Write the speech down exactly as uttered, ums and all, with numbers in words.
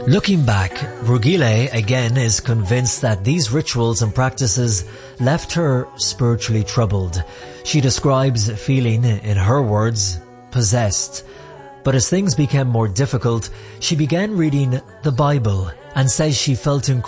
Looking back, Rugile again is convinced that these rituals and practices left her spiritually troubled. She describes feeling, in her words, possessed. But as things became more difficult, she began reading the Bible and says she felt incredibly